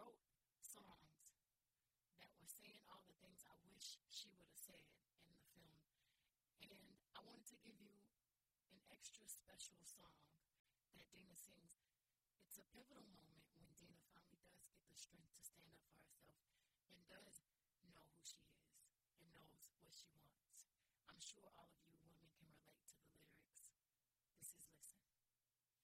wrote songs that were saying all the things I wish she would have said in the film. And I wanted to give you an extra special song that Dina sings. It's a pivotal moment when Dina finally does get the strength to stand up for herself and does know who she is and knows what she wants. I'm sure all of you